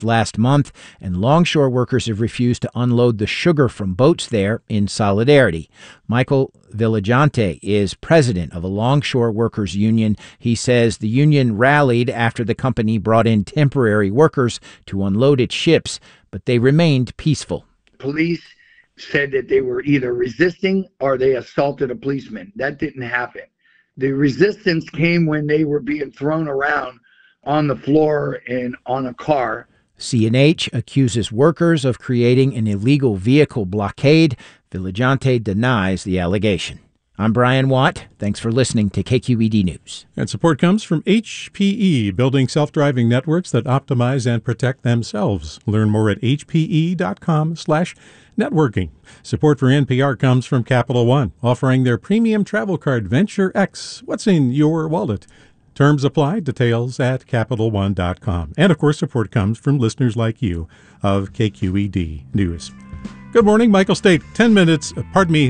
last month, and longshore workers have refused to unload the sugar from boats there in solidarity. Michael Villagante is president of a longshore workers union. He says the union rallied after the company brought in temporary workers to unload its ships, but they remained peaceful. Police said that they were either resisting or they assaulted a policeman. That didn't happen. The resistance came when they were being thrown around on the floor and on a car. CNH accuses workers of creating an illegal vehicle blockade. Villagante denies the allegation. I'm Brian Watt. Thanks for listening to KQED News. And support comes from HPE, building self-driving networks that optimize and protect themselves. Learn more at hpe.com/networking. Support for NPR comes from Capital One, offering their premium travel card Venture X. What's in your wallet? Terms apply. Details at CapitalOne.com. And, of course, support comes from listeners like you of KQED News. Good morning, Michael State. 10 minutes,